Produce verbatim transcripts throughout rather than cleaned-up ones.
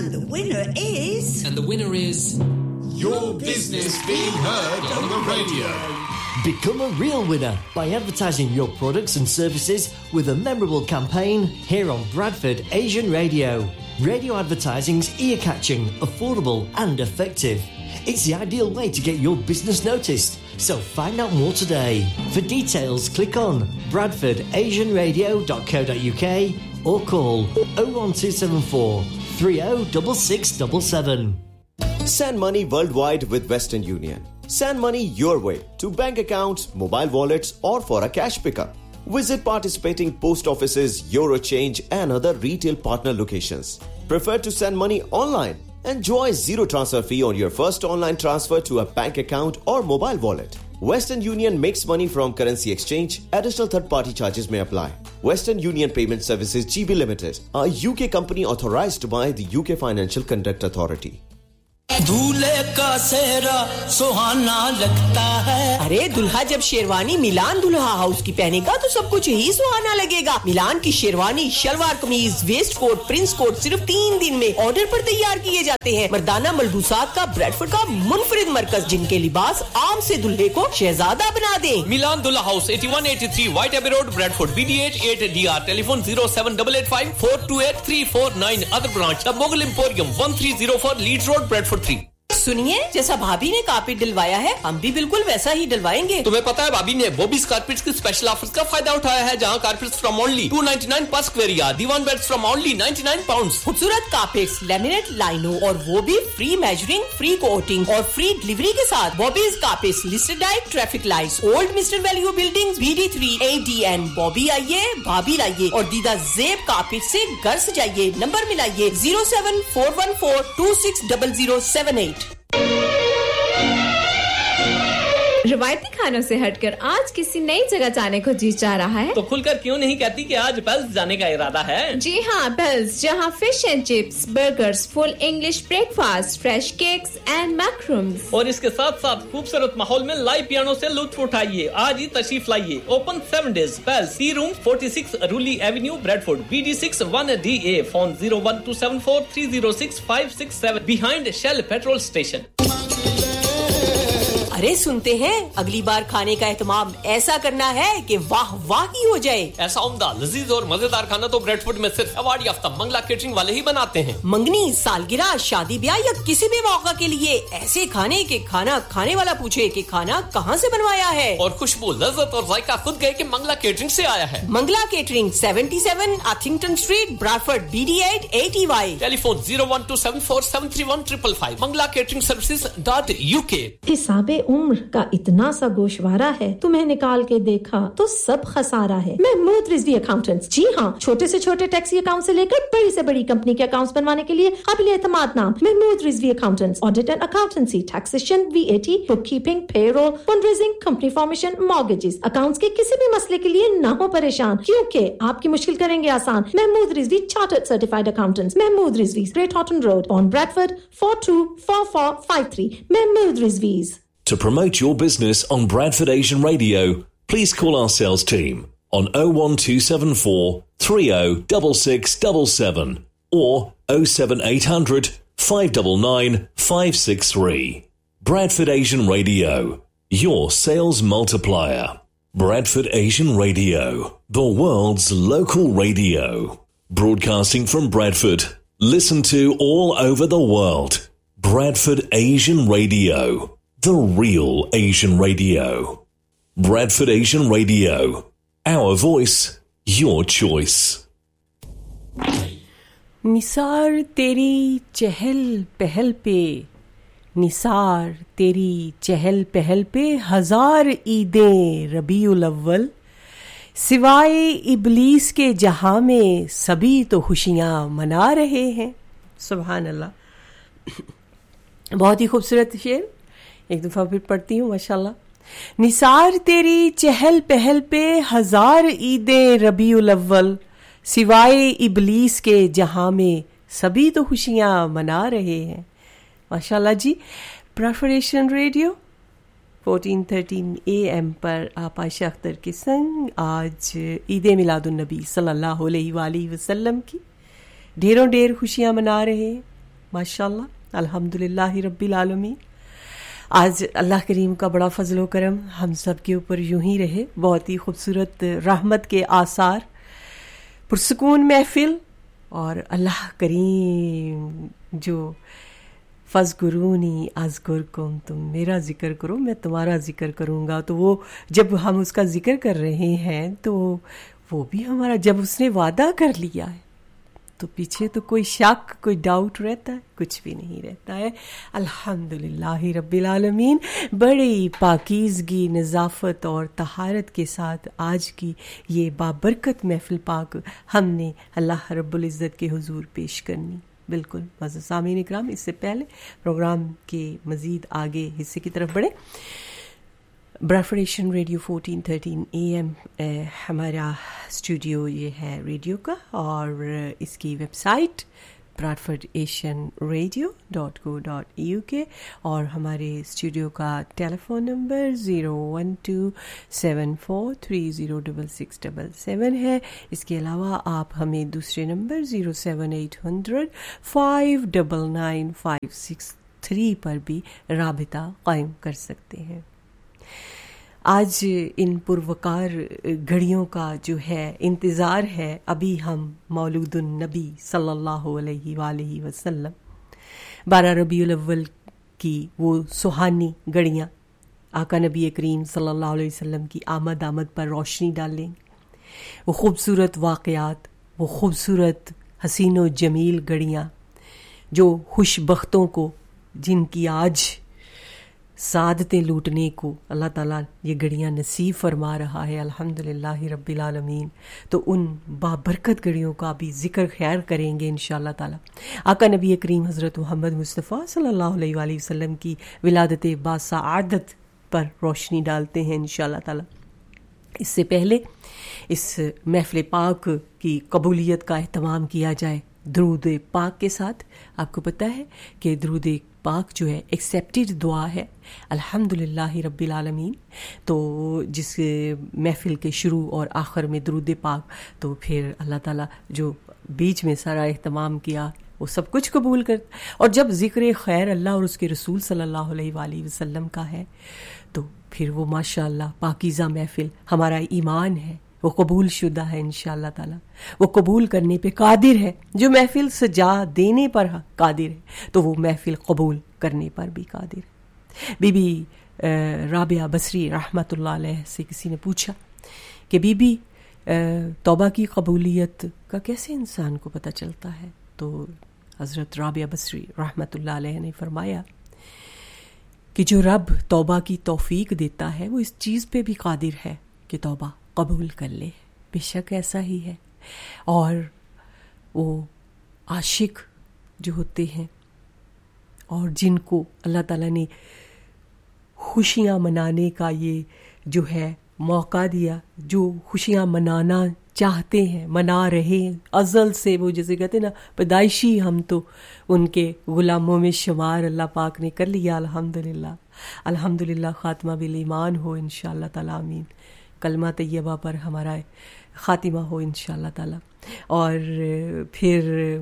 And the winner is... And the winner is... Your business being heard on the radio. Become a real winner by advertising your products and services with a memorable campaign here on Bradford Asian Radio. Radio advertising's ear-catching, affordable and effective. It's the ideal way to get your business noticed. So find out more today. For details, click on bradford asian radio dot co dot uk or call oh one two seven four, three oh six six seven seven. Send money worldwide with Western Union. Send money your way to bank accounts, mobile wallets or for a cash pickup. Visit participating post offices, Eurochange and other retail partner locations. Prefer to send money online? Enjoy zero transfer fee on your first online transfer to a bank account or mobile wallet. Western Union makes money from currency exchange. Additional third-party charges may apply. Western Union Payment Services G B Limited, a U K company authorized by the U K Financial Conduct Authority. दूल्हे का सेहरा सुहाना लगता है. अरे दुल्हा जब शेरवानी मिलान दुल्हा house की पहनेगा तो सब कुछ ही सुहाना लगेगा. मिलान की शेरवानी, शलवार कमीज, वेस्ट कोट, प्रिंस कोट सिर्फ तीन दिन में ऑर्डर पर तैयार किए जाते हैं. मर्दाना मलबूसात का ब्रैडफोर्ड का मुनफरिद मरकज, जिनके लिबास आम से दुल्हे को शहजादा बना दे. मिलान दुल्हा house eighty-one eighty-three White Abbey Road, Bradford, B D eight eight D R. Telephone oh seven eight eight five, four two eight, three four nine. Other branch, The Mughal Emporium, thirteen oh four Leeds Road, Bradford three. सुनिए, जैसा भाभी ने carpet डलवाया है हम भी बिल्कुल वैसा ही डलवाएंगे. तुम्हें पता है भाभी ने बॉबीज कारपेट्स के स्पेशल ऑफर्स का फायदा उठाया है, जहां carpets from only two ninety-nine per square yard, Diwan beds from only ninety-nine pounds. खूबसूरत कारपेट्स, लैमिनेट लाइनो और वो भी फ्री मेजरिंग, फ्री कोटिंग और फ्री डिलीवरी के साथ. Bobby's carpets, listed diet, traffic lights, old mister value buildings, B D three A D N. Bobby आइए, भाभी लाइए और दीदा ज़ेब कारपेट से घर सजाइए. Number मिलाइए oh seven four one four two six zero zero seven eight. रवायती खानों से हटकर आज किसी नई जगह जाने को जी चाह रहा है तो खुलकर क्यों नहीं कहती कि आज पेल्स जाने का इरादा है. जी हाँ, पेल्स, जहाँ fish and chips, burgers, full English breakfast, fresh cakes and मैक्रोम्स और इसके साथ साथ खूबसूरत माहौल में लाइव पियानो से लुत्फ उठाइए. आज ही तशरीफ लाइए. Open seven days. Pails, C room forty-six रूली Avenue, Bradford, B D six one D A. Phone oh one two seven four three oh six five six seven. Behind shell petrol station. अरे सुनते हैं, अगली बार खाने का एहतमाम ऐसा करना है कि वाह वाह ही हो जाए. ऐसा उम्दा, लजीज और मजेदार खाना तो ब्रैडफोर्ड में सिर्फ अवार्ड याफ्ता मंगला केटरिंग वाले ही बनाते हैं. मंगनी, सालगिरह, शादी ब्याह या किसी भी मौका के लिए ऐसे खाने के खाना खाने वाला पूछे कि खाना कहाँ से बनवाया है. और खुशबू, लज्जत और जायका खुद गए कि मंगला केटरिंग से आया है. Mangla catering, seventy-seven Athington Street, Bradford, B D eight eighty Y. Telephone oh one two seven four seven three one five five. Mangla catering services dot U K. हिसाबे उम्र का इतना सा गोशवारा है, तुम्हें निकाल के देखा तो सब खसारा है. महमूद रिजवी अकाउंटेंट्स, जी हाँ, छोटे से छोटे टैक्सी अकाउंट से लेकर बड़ी से बड़ी कंपनी के अकाउंट्स बनवाने के लिए काबिल एतमाद नाम Mahmood Rizvi accountants. Audit and accountancy, taxation, V A T, bookkeeping, payroll, fundraising, company formation, mortgages, accounts के किसी भी मसले के लिए ना हो परेशान, क्योंकि आपकी मुश्किल करेंगे आसान. Mahmood Rizvi chartered certified accountants. Mahmood Rizvi, great Horton road, on Bradford, four two four four five three. Mahmood रिजवीज. To promote your business on Bradford Asian Radio, please call our sales team on oh one two seven four three oh six six seven seven or oh seven eight hundred five nine nine five six three. Bradford Asian Radio, your sales multiplier. Bradford Asian Radio, the world's local radio. Broadcasting from Bradford, listen to all over the world. Bradford Asian Radio. The real Asian radio. Bradford Asian Radio. Our voice, your choice. Nisar तेरी चहल पहल पे, निसार तेरी चहल पहल पे हजार ईदें रबीउल अव्वल, सिवाय इबलीस के जहां में सभी तो खुशियां मना रहे हैं. सुभान अल्लाह. बहुत ही खूबसूरत शेर, एक दफा फिर पढ़ती हूँ. माशाल्लाह. निसार तेरी चहल पहल पे हजार ईदें रबीउल अव्वल, सिवाय इबलीस के जहां में सभी तो खुशियां मना रहे हैं. माशाल्लाह जी. Bradford Asian radio fourteen thirteen A M पर आप आयशा अख्तर के संग आज ईद मिलादुन नबी सल्लल्लाहु अलैहि वसल्लम की ढेरों ढेर खुशियां मना रहे हैं. ماشاءاللہ الحمدللہ رب العالمین. آج اللہ کریم کا بڑا فضل و کرم ہم سب کے اوپر یوں ہی رہے. بہت ہی خوبصورت رحمت کے آثار، پرسکون محفل، اور اللہ کریم جو فَاذْكُرُونِي أَذْكُرْكُمْ، تم میرا ذکر کرو میں تمہارا ذکر کروں گا. تو وہ جب ہم اس کا ذکر کر رہے ہیں تو وہ بھی ہمارا، جب اس نے وعدہ کر لیا ہے تو پیچھے تو کوئی شک کوئی ڈاؤٹ رہتا ہے؟ کچھ بھی نہیں رہتا ہے. الحمدللہ رب العالمین. بڑی پاکیزگی، نظافت اور طہارت کے ساتھ آج کی یہ بابرکت محفل پاک ہم نے اللہ رب العزت کے حضور پیش کرنی. بالکل معزز سامعین اکرام، اس سے پہلے پروگرام کے مزید آگے حصے کی طرف بڑھیں. براڈفورڈ Asian radio fourteen thirteen A M ہمارا اسٹوڈیو یہ ہے ریڈیو کا، اور اس کی web site براڈفورڈ Asian radio dot کو ڈاٹ یو کے، اور ہمارے اسٹوڈیو کا ٹیلی phone number zero one to seven four three zero double six double seven ہے. اس کے علاوہ آپ ہمیں دوسرے number zero seven eight hundred five double nine five six three پر بھی رابطہ قائم کر سکتے ہیں. آج ان پروقار گھڑیوں کا جو ہے انتظار ہے. ابھی ہم مولود النبی صلی اللہ علیہ وآلہ وسلم بارہ ربیع الاول کی وہ سہانی گھڑیاں آقا نبی کریم صلی اللہ علیہ وسلم کی آمد آمد پر روشنی ڈالیں. وہ خوبصورت واقعات، وہ خوبصورت حسین و جمیل گھڑیاں جو خوش بختوں کو، جن کی آج سعادتیں لوٹنے کو اللہ تعالیٰ یہ گھڑیاں نصیب فرما رہا ہے الحمدللہ رب العالمین. تو ان بابرکت گھڑیوں کا بھی ذکر خیر کریں گے انشاءاللہ تعالیٰ. آقا نبی کریم حضرت محمد مصطفیٰ صلی اللہ علیہ وآلہ وسلم کی ولادت باسعادت پر روشنی ڈالتے ہیں انشاءاللہ تعالیٰ. اس سے پہلے اس محفل پاک کی قبولیت کا اہتمام کیا جائے درود پاک کے ساتھ. آپ کو پتہ ہے کہ درود پاک جو ہے ایکسیپٹڈ دعا ہے الحمدللہ رب العالمین. تو جس محفل کے شروع اور آخر میں درود پاک، تو پھر اللہ تعالیٰ جو بیچ میں سارا اہتمام کیا وہ سب کچھ قبول کر. اور جب ذکر خیر اللہ اور اس کے رسول صلی اللہ علیہ وآلہ وسلم کا ہے تو پھر وہ ماشاء اللہ پاکیزہ محفل ہمارا ایمان ہے، وہ قبول شدہ ہے انشاءاللہ تعالیٰ. وہ قبول کرنے پہ قادر ہے. جو محفل سجا دینے پر قادر ہے تو وہ محفل قبول کرنے پر بھی قادر ہے. بی بی رابعہ بصری رحمۃ اللہ علیہ سے کسی نے پوچھا کہ بی بی توبہ کی قبولیت کا کیسے انسان کو پتہ چلتا ہے؟ تو حضرت رابعہ بصری رحمۃ اللہ علیہ نے فرمایا کہ جو رب توبہ کی توفیق دیتا ہے وہ اس چیز پہ بھی قادر ہے کہ توبہ قبول کر لے. بے شک ایسا ہی ہے. اور وہ عاشق جو ہوتے ہیں اور جن کو اللہ تعالیٰ نے خوشیاں منانے کا یہ جو ہے موقع دیا، جو خوشیاں منانا چاہتے ہیں، منا رہے ہیں ازل سے، وہ جیسے کہتے ہیں نا پیدائشی ہم تو ان کے غلاموں میں شمار اللہ پاک نے کر لیا الحمدللہ. الحمدللہ خاتمہ بالایمان ہو انشاءاللہ تعالیٰ. آمین. کلمہ طیبہ پر ہمارا خاتمہ ہو انشاءاللہ تعالیٰ. اور پھر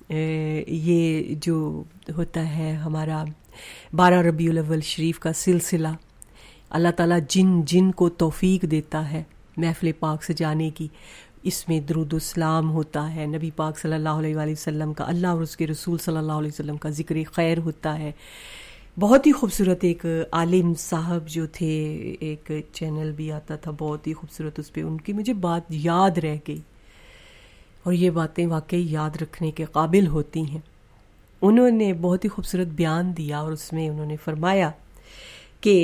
یہ جو ہوتا ہے ہمارا بارہ ربیع الاول شریف کا سلسلہ، اللہ تعالیٰ جن جن کو توفیق دیتا ہے محفل پاک سجانے کی، اس میں درود و سلام ہوتا ہے، نبی پاک صلی اللہ علیہ وآلہ وسلم کا، اللہ اور اس کے رسول صلی اللہ علیہ وسلم کا ذکر خیر ہوتا ہے. بہت ہی خوبصورت ایک عالم صاحب جو تھے، ایک چینل بھی آتا تھا بہت ہی خوبصورت، اس پہ ان کی مجھے بات یاد رہ گئی، اور یہ باتیں واقعی یاد رکھنے کے قابل ہوتی ہیں. انہوں نے بہت ہی خوبصورت بیان دیا، اور اس میں انہوں نے فرمایا کہ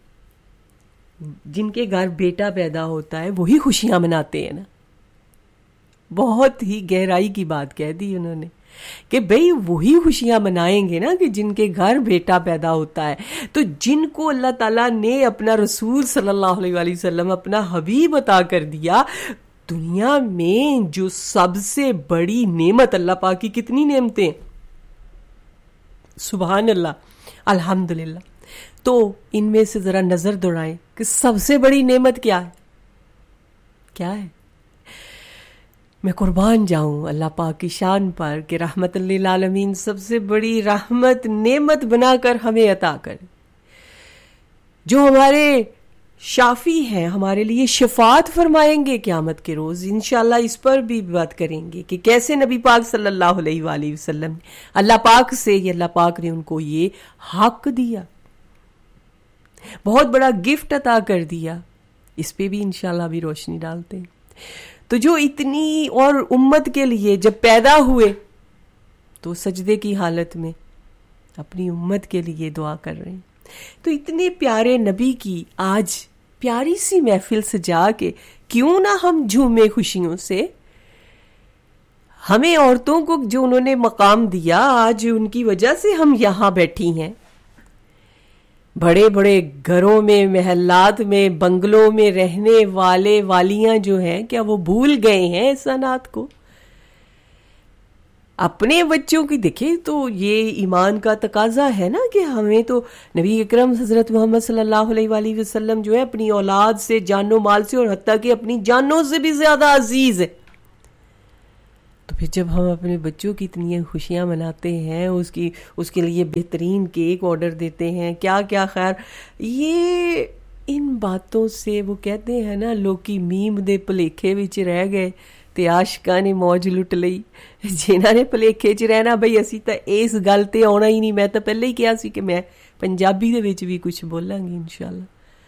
جن کے گھر بیٹا پیدا ہوتا ہے وہی خوشیاں مناتے ہیں نا. بہت ہی گہرائی کی بات کہہ دی انہوں نے کہ بھئی وہی خوشیاں منائیں گے نا کہ جن کے گھر بیٹا پیدا ہوتا ہے. تو جن کو اللہ تعالیٰ نے اپنا رسول صلی اللہ علیہ وآلہ وسلم اپنا حبیب عطا کر دیا، دنیا میں جو سب سے بڑی نعمت، اللہ پاک کی کتنی نعمتیں، سبحان اللہ الحمدللہ. تو ان میں سے ذرا نظر دوڑائیں کہ سب سے بڑی نعمت کیا ہے؟ کیا ہے؟ میں قربان جاؤں اللہ پاک کی شان پر کہ رحمت للعالمین سب سے بڑی رحمت نعمت بنا کر ہمیں عطا کر، جو ہمارے شافی ہیں، ہمارے لیے شفاعت فرمائیں گے قیامت کے روز. انشاءاللہ اس پر بھی بات کریں گے کہ کیسے نبی پاک صلی اللہ علیہ وآلہ وسلم اللہ پاک سے یہ اللہ پاک نے ان کو یہ حق دیا، بہت بڑا گفٹ عطا کر دیا. اس پہ بھی انشاءاللہ بھی روشنی ڈالتے ہیں. تو جو اتنی اور امت کے لیے جب پیدا ہوئے تو سجدے کی حالت میں اپنی امت کے لیے دعا کر رہے ہیں. تو اتنے پیارے نبی کی آج پیاری سی محفل سجا کے کیوں نہ ہم جھومے خوشیوں سے. ہمیں عورتوں کو جو انہوں نے مقام دیا، آج ان کی وجہ سے ہم یہاں بیٹھی ہیں. بڑے بڑے گھروں میں، محلات میں، بنگلوں میں رہنے والے والیاں جو ہیں، کیا وہ بھول گئے ہیں احسانات کو؟ اپنے بچوں کی دیکھیں تو یہ ایمان کا تقاضا ہے نا کہ ہمیں تو نبی اکرم حضرت محمد صلی اللہ علیہ وآلہ وسلم جو ہے اپنی اولاد سے، جان و مال سے، اور حتیٰ کہ اپنی جانوں سے بھی زیادہ عزیز ہے. تو پھر جب ہم اپنے بچوں کی اتنی خوشیاں مناتے ہیں، اس کی اس کے لیے بہترین کیک آرڈر دیتے ہیں، کیا کیا خیر، یہ ان باتوں سے وہ کہتے ہیں نا لوکی میم دے پلیکھے وچ رہ گئے تے عاشقاں نے موج لٹ لئی. جنہاں نے پلیکھے چ رہنا بھئی اسی تا اس گل تے آنا ہی نہیں. میں تو پہلے ہی کہا سی کہ میں پنجابی دے وچ بھی کچھ بولاں گی انشاءاللہ.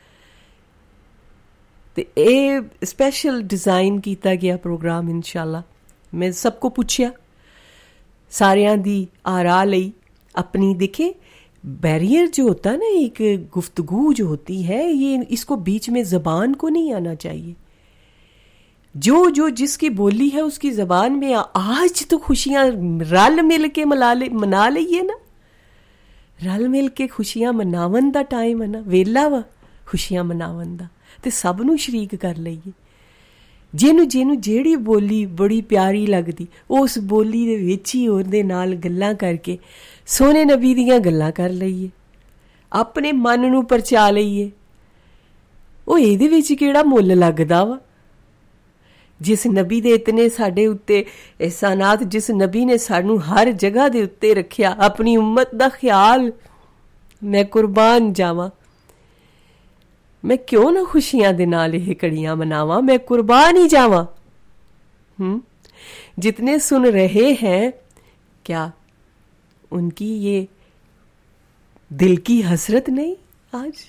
تے اے اسپیشل ڈیزائن کیتا گیا پروگرام انشاءاللہ. میں سب کو پوچھیا، ساریاں دی آرا لئی اپنی. دیکھیں بیریئر جو ہوتا ہے نا، ایک گفتگو جو ہوتی ہے، یہ اس کو بیچ میں زبان کو نہیں آنا چاہیے. جو جو جس کی بولی ہے اس کی زبان میں آج تو خوشیاں رل مل کے منا لئیے نا. رل مل کے خوشیاں مناون دا ٹائم ہے نا، ویلا وا خوشیاں مناون دا، تے سب نو شریک کر لئیے. جینو جینو جیڑی بولی بڑی پیاری لگدی اس بولی دے وچ ہی اور دے نال گلاں کر کے سونے نبی دیاں گلاں کر لئیے، اپنے من نو پرچا لئیے. او اے دے وچ کیڑا مول لگدا وا؟ جس نبی دے اتنے ساڈے اتے احسانات، جس نبی نے سانو ہر جگہ دے اتے رکھیا، اپنی امت دا خیال. میں قربان جاواں، میں کیوں نہ خوشیاں دے نال یہ کڑیاں مناواں، میں قربان ہی جاواں. ہم جتنے سن رہے ہیں، کیا ان کی یہ دل کی حسرت نہیں آج؟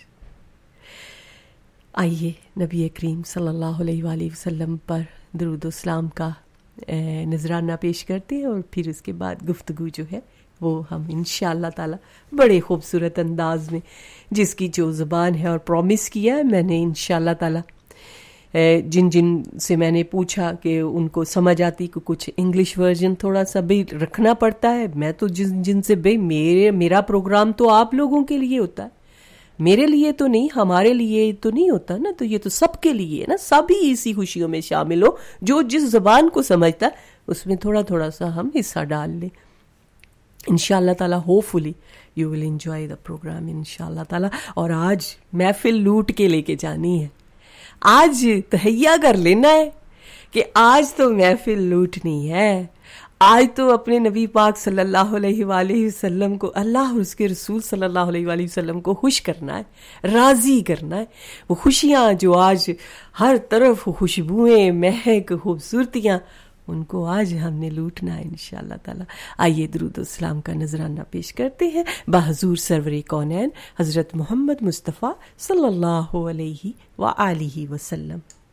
آئیے نبی کریم صلی اللہ علیہ وآلہ وسلم پر درود و سلام کا نذرانہ پیش کرتے ہیں، اور پھر اس کے بعد گفتگو جو ہے وہ ہم انشاءاللہ تعالی بڑے خوبصورت انداز میں، جس کی جو زبان ہے اور پرومس کیا ہے میں نے انشاءاللہ تعالی، جن جن سے میں نے پوچھا کہ ان کو سمجھ آتی کہ کچھ انگلش ورژن تھوڑا سا بھی رکھنا پڑتا ہے. میں تو جن جن سے بھائی میرے میرا پروگرام تو آپ لوگوں کے لیے ہوتا ہے، میرے لیے تو نہیں، ہمارے لیے تو نہیں ہوتا نا. تو یہ تو سب کے لیے ہے نا، سب ہی اسی خوشیوں میں شامل ہو. جو جس زبان کو سمجھتا ہے اس میں تھوڑا تھوڑا سا ہم حصہ ڈال لیں انشاءاللہ تعالی. Hope fully you will enjoy the programme انشاءاللہ تعالی. اور آج محفل لوٹ کے لے کے جانی ہے، آج تہیا کر لینا ہے کہ آج تو محفل لوٹنی ہے. آج تو اپنے نبی پاک صلی اللہ علیہ وآلہ وسلم کو، اللہ اور اس کے رسول صلی اللہ علیہ وآلہ وسلم کو خوش کرنا ہے، راضی کرنا ہے. وہ خوشیاں جو آج ہر طرف خوشبوئیں، مہک، خوبصورتیاں، ان کو آج ہم نے لوٹنا ہے انشاءاللہ تعالی. آئیے درود و اسلام کا نذرانہ پیش کرتے ہیں بحضور سرور کونین حضرت محمد مصطفیٰ صلی اللہ علیہ وآلہ وسلم.